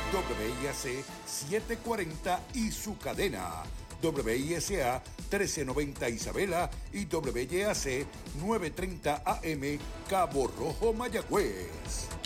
WIAC 740 y su cadena. WISA 1390 Isabela y WYAC 930 AM Cabo Rojo, Mayagüez.